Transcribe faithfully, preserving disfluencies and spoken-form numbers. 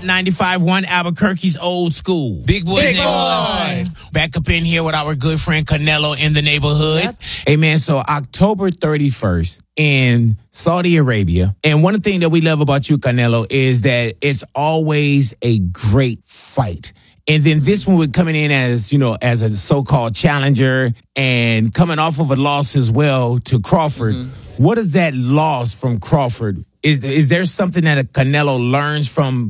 Hot ninety-five point one, Albuquerque's old school. Big boy. Big boy. Back up in here with our good friend Canelo in the neighborhood. Yep. Hey, man, so October thirty-first in Saudi Arabia. And one thing that we love about you, Canelo, is that it's always a great fight. And then this one would coming in as, you know, as a so-called challenger and coming off of a loss as well to Crawford. Mm-hmm. What is that loss from Crawford? Is is there something that a Canelo learns from